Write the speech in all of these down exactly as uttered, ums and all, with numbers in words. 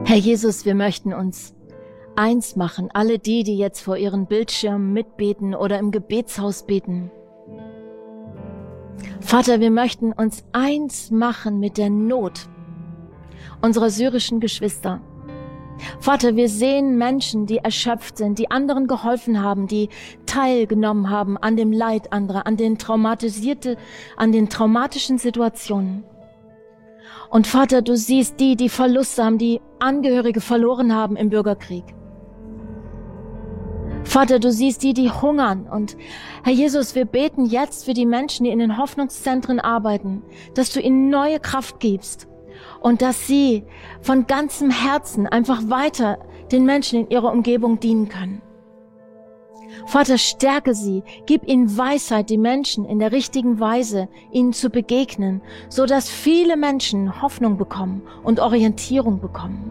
Herr Jesus, wir möchten uns eins machen, alle die, die jetzt vor ihren Bildschirmen mitbeten oder im Gebetshaus beten. Vater, wir möchten uns eins machen mit der Not unserer syrischen Geschwister. Vater, wir sehen Menschen, die erschöpft sind, die anderen geholfen haben, die teilgenommen haben an dem Leid anderer, an den traumatisierte, an den traumatischen Situationen. Und Vater, du siehst die, die Verluste haben, die Angehörige verloren haben im Bürgerkrieg. Vater, du siehst die, die hungern. Und Herr Jesus, wir beten jetzt für die Menschen, die in den Hoffnungszentren arbeiten, dass du ihnen neue Kraft gibst und dass sie von ganzem Herzen einfach weiter den Menschen in ihrer Umgebung dienen können. Vater, stärke sie, gib ihnen Weisheit, die Menschen in der richtigen Weise ihnen zu begegnen, so dass viele Menschen Hoffnung bekommen und Orientierung bekommen.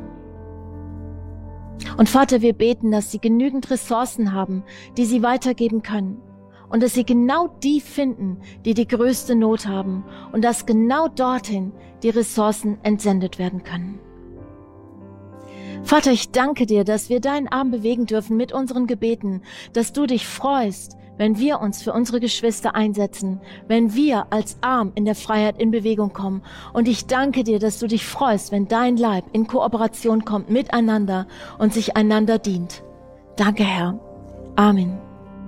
Und Vater, wir beten, dass sie genügend Ressourcen haben, die sie weitergeben können. Und dass sie genau die finden, die die größte Not haben. Und dass genau dorthin die Ressourcen entsendet werden können. Vater, ich danke dir, dass wir deinen Arm bewegen dürfen mit unseren Gebeten, dass du dich freust, wenn wir uns für unsere Geschwister einsetzen, wenn wir als Arm in der Freiheit in Bewegung kommen. Und ich danke dir, dass du dich freust, wenn dein Leib in Kooperation kommt miteinander und sich einander dient. Danke, Herr. Amen.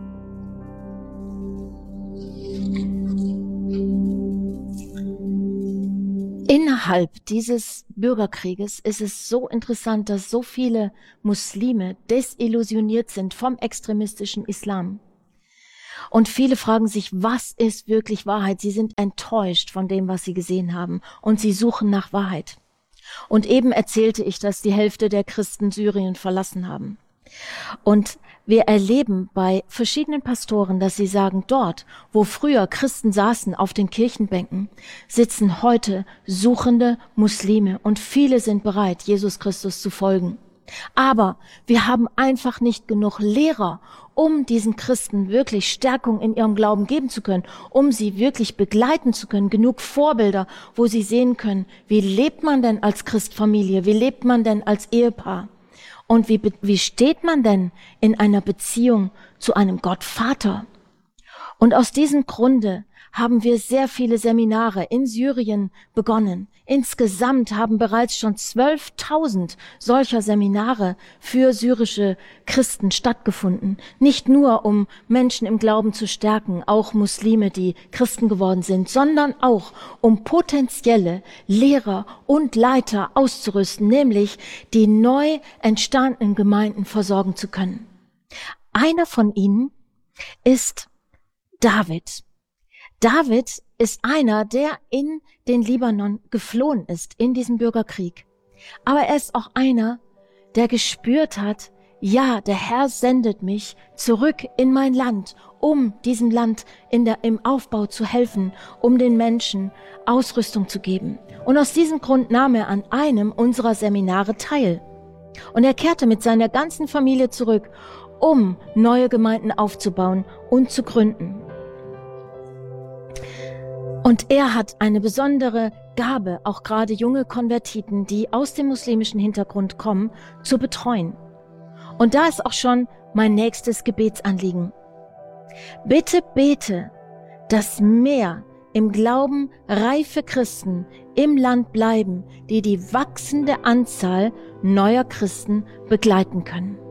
Innerhalb dieses Bürgerkrieges ist es so interessant, dass so viele Muslime desillusioniert sind vom extremistischen Islam. Und viele fragen sich, was ist wirklich Wahrheit? Sie sind enttäuscht von dem, was sie gesehen haben, und sie suchen nach Wahrheit. Und eben erzählte ich, dass die Hälfte der Christen Syrien verlassen haben. Und wir erleben bei verschiedenen Pastoren, dass sie sagen, dort, wo früher Christen saßen auf den Kirchenbänken, sitzen heute suchende Muslime und viele sind bereit, Jesus Christus zu folgen. Aber wir haben einfach nicht genug Lehrer, um diesen Christen wirklich Stärkung in ihrem Glauben geben zu können, um sie wirklich begleiten zu können, genug Vorbilder, wo sie sehen können, wie lebt man denn als Christfamilie, wie lebt man denn als Ehepaar? Und wie, wie steht man denn in einer Beziehung zu einem Gottvater? Und aus diesem Grunde haben wir sehr viele Seminare in Syrien begonnen. Insgesamt haben bereits schon zwölftausend solcher Seminare für syrische Christen stattgefunden. Nicht nur, um Menschen im Glauben zu stärken, auch Muslime, die Christen geworden sind, sondern auch, um potenzielle Lehrer und Leiter auszurüsten, nämlich die neu entstandenen Gemeinden versorgen zu können. Einer von ihnen ist David. David ist einer, der in den Libanon geflohen ist, in diesem Bürgerkrieg. Aber er ist auch einer, der gespürt hat, ja, der Herr sendet mich zurück in mein Land, um diesem Land in der, im Aufbau zu helfen, um den Menschen Ausrüstung zu geben. Und aus diesem Grund nahm er an einem unserer Seminare teil. Und er kehrte mit seiner ganzen Familie zurück, um neue Gemeinden aufzubauen und zu gründen. Und er hat eine besondere Gabe, auch gerade junge Konvertiten, die aus dem muslimischen Hintergrund kommen, zu betreuen. Und da ist auch schon mein nächstes Gebetsanliegen. Bitte bete, dass mehr im Glauben reife Christen im Land bleiben, die die wachsende Anzahl neuer Christen begleiten können.